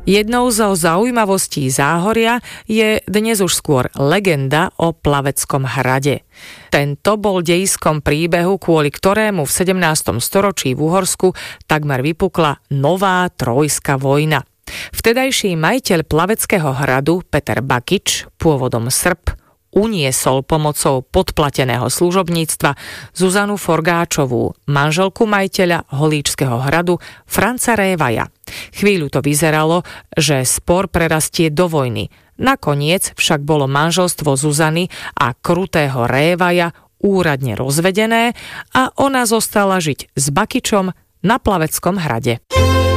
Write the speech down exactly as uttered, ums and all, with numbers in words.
Jednou zo zaujímavostí Záhoria je dnes už skôr legenda o Plaveckom hrade. Tento bol dejiskom príbehu, kvôli ktorému v sedemnástom storočí v Uhorsku takmer vypukla nová trojská vojna. Vtedajší majiteľ Plaveckého hradu Peter Bakič, pôvodom Srb, uniesol pomocou podplateného služobníctva Zuzanu Forgáčovú, manželku majiteľa Holíčskeho hradu Franca Révaja. Chvíľu to vyzeralo, že spor prerastie do vojny. Nakoniec však bolo manželstvo Zuzany a krutého Révaja úradne rozvedené a ona zostala žiť s Bakičom na Plaveckom hrade.